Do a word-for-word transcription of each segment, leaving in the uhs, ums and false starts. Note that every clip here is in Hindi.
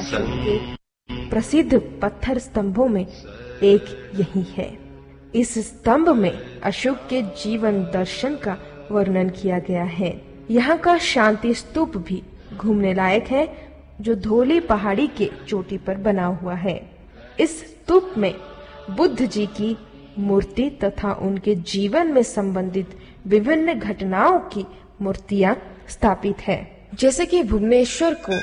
अशोक के प्रसिद्ध पत्थर स्तंभों में एक यही है। इस स्तंभ में अशोक के जीवन दर्शन का वर्णन किया गया है। यहाँ का शांति स्तूप भी घूमने लायक है, जो धौली पहाड़ी के चोटी पर बना हुआ है। इस स्तूप में बुद्ध जी की मूर्ति तथा उनके जीवन में संबंधित विभिन्न घटनाओं की मूर्तियां स्थापित है। जैसे कि भुवनेश्वर को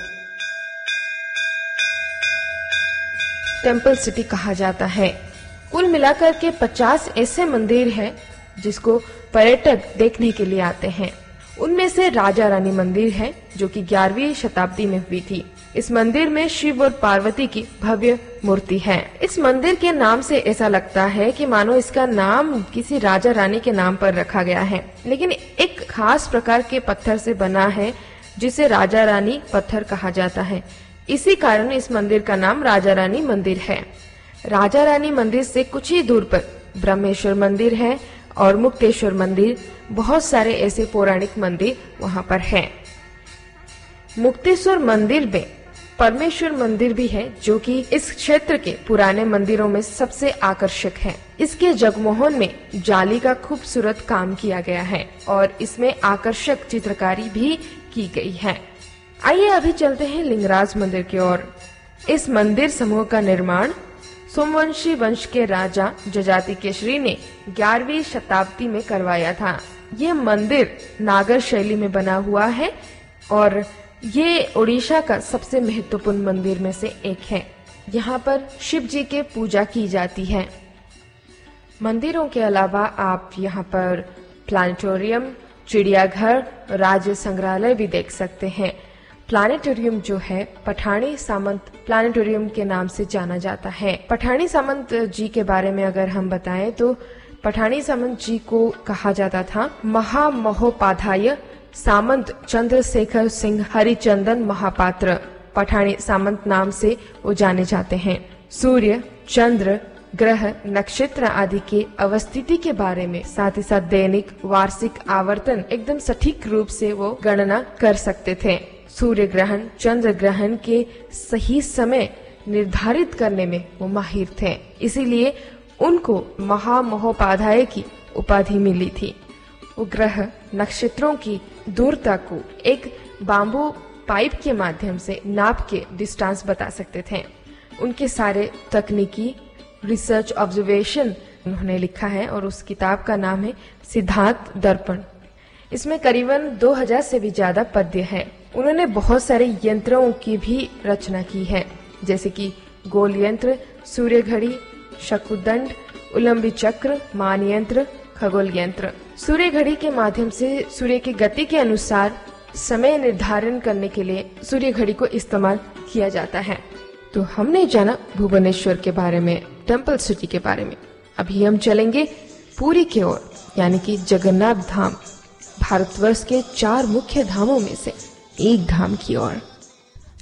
टेम्पल सिटी कहा जाता है। कुल मिलाकर के पचास ऐसे मंदिर हैं जिसको पर्यटक देखने के लिए आते हैं। उनमें से राजा रानी मंदिर है, जो कि ग्यारहवीं शताब्दी में हुई थी। इस मंदिर में शिव और पार्वती की भव्य मूर्ति है। इस मंदिर के नाम से ऐसा लगता है कि मानो इसका नाम किसी राजा रानी के नाम पर रखा गया है, लेकिन एक खास प्रकार के पत्थर से बना है जिसे राजा रानी पत्थर कहा जाता है। इसी कारण इस मंदिर का नाम राजा रानी मंदिर है। राजा रानी मंदिर से कुछ ही दूर पर ब्रह्मेश्वर मंदिर है और मुक्तेश्वर मंदिर, बहुत सारे ऐसे पौराणिक मंदिर वहाँ पर हैं। मुक्तेश्वर मंदिर में परमेश्वर मंदिर भी है, जो कि इस क्षेत्र के पुराने मंदिरों में सबसे आकर्षक है। इसके जगमोहन में जाली का खूबसूरत काम किया गया है और इसमें आकर्षक चित्रकारी भी की गई है। आइए अभी चलते हैं लिंगराज मंदिर की ओर। इस मंदिर समूह का निर्माण सोमवंशी वंश के राजा जजाति केसरी ने ग्यारहवीं शताब्दी में करवाया था। ये मंदिर नागर शैली में बना हुआ है और ये ओडिशा का सबसे महत्वपूर्ण मंदिर में से एक है। यहाँ पर शिव जी के पूजा की जाती है। मंदिरों के अलावा आप यहाँ पर प्लानिटोरियम, चिड़ियाघर, राज्य संग्रहालय भी देख सकते हैं। प्लानिटोरियम जो है पठानी सामंत प्लानिटोरियम के नाम से जाना जाता है। पठानी सामंत जी के बारे में अगर हम बताएं तो पठानी सामंत जी को कहा जाता था महामहोपाध्याय सामंत चंद्रशेखर सिंह हरिचंदन महापात्र। पठानी सामंत नाम से वो जाने जाते हैं। सूर्य, चंद्र, ग्रह, नक्षत्र आदि के अवस्थिति के बारे में, साथ ही साथ दैनिक, वार्षिक आवर्तन एकदम सटीक रूप से वो गणना कर सकते थे। सूर्य ग्रहण, चंद्र ग्रहण के सही समय निर्धारित करने में वो माहिर थे, इसीलिए उनको महामहोपाध्याय की उपाधि मिली थी। वो ग्रह नक्षत्रों की दूरता को एक बाम्बू पाइप के माध्यम से नाप के डिस्टेंस बता सकते थे। उनके सारे तकनीकी रिसर्च ऑब्जर्वेशन उन्होंने लिखा है और उस किताब का नाम है सिद्धार्थ दर्पण। इसमें करीबन दो हज़ार से भी ज्यादा पद्य है। उन्होंने बहुत सारे यंत्रों की भी रचना की है, जैसे कि गोल यंत्र, सूर्य घड़ी, शकुदंड, उलंबी चक्र, मान यंत्र, खगोल यंत्र। सूर्य घड़ी के माध्यम से सूर्य की गति के अनुसार समय निर्धारण करने के लिए सूर्य घड़ी को इस्तेमाल किया जाता है। तो हमने जाना भुवनेश्वर के बारे में, टेम्पल सिटी के बारे में। अभी हम चलेंगे पुरी की ओर, यानी कि जगन्नाथ धाम, भारतवर्ष के चार मुख्य धामों में से एक धाम की ओर।